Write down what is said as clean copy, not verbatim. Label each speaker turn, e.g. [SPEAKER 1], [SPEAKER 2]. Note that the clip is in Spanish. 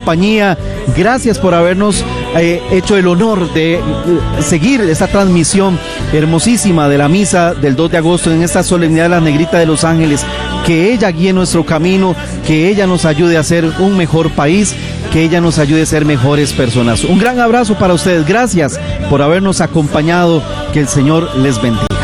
[SPEAKER 1] compañía. Gracias por habernos hecho el honor de seguir esta transmisión hermosísima de la misa del 2 de agosto en esta solemnidad de la Negrita de los Ángeles. Que ella guíe nuestro camino, que ella nos ayude a ser un mejor país, que ella nos ayude a ser mejores personas. Un gran abrazo para ustedes. Gracias por habernos acompañado. Que el Señor les bendiga.